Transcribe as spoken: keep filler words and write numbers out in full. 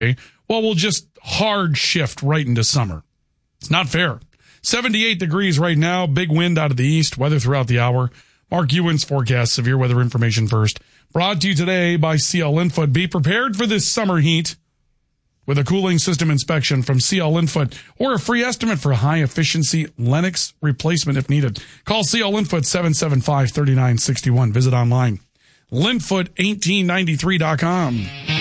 well, we'll just hard shift right into summer. It's not fair. seventy-eight degrees right now, big wind out of the east, weather throughout the hour. Mark Ewan's forecast, severe weather information first. Brought to you today by C L Infoot. Be prepared for this summer heat with a cooling system inspection from C L Infoot or a free estimate for high-efficiency Lennox replacement if needed. Call C L Infoot seven seven five, three nine six one. Visit online, linfoot eighteen ninety-three dot com.